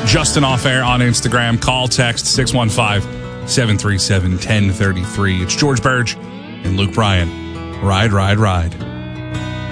Justin Off Air on Instagram. Call, text 615-737-1033. It's George Burge and Luke Bryan. Ride, ride, ride.